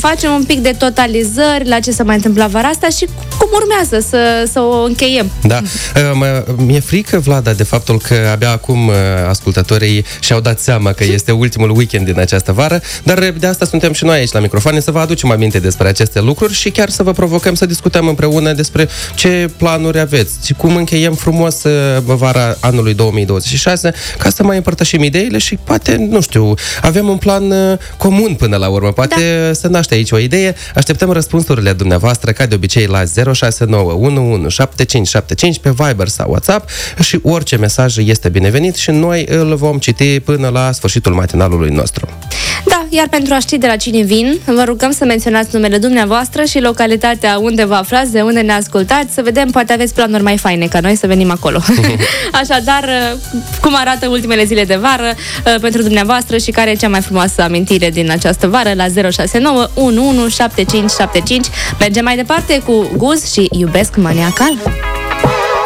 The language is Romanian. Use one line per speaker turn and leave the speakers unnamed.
facem un pic de totalizări la ce s-a mai întâmplat vara asta și cum urmează să o încheiem.
Da. Mi-e frică, Vlada, de faptul că abia acum ascultătorii și-au dat seama că este ultimul weekend din această vară, dar de asta suntem și noi aici la microfoane, să vă aducem aminte despre aceste lucruri și chiar să vă provocăm să discutăm împreună despre ce planuri aveți și cum încheiem frumos vara anului 2026, ca să mai împărtășim ideile și poate, nu știu, avem un plan comun până la urmă. Poate să naște aici o idee. Așteptăm răspunsurile dumneavoastră, ca de obicei, la 069 117575 pe Viber sau WhatsApp și orice mesaj este binevenit și noi îl vom citi până la sfârșitul matinalului nostru.
Da, iar pentru a ști de la cine vin, vă rugăm să menționați numele dumneavoastră și localitatea unde vă aflați, de unde ne ascultați, să vedem, poate aveți planuri mai faine ca noi să venim acolo. Așadar, cum arată ultimele zile de vară pentru dumneavoastră și care e cea mai frumoasă amintire din această vară la 069 117575. Mergem mai departe cu Guz și Iubesc Maniacal.